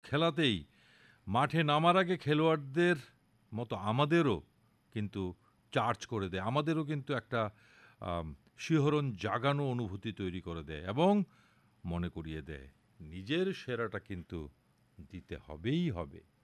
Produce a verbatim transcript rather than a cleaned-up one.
খেলাতেই মাঠে নামার আগে খেলোয়াড়দের মতো আমাদেরও কিন্তু চার্জ করে দেয়, আমাদেরও কিন্তু একটা আম, শিহরণ জাগানো অনুভূতি তৈরি করে দেয় এবং মনে করিয়ে দেয় নিজের সেরাটা কিন্তু দিতে হবেই হবে।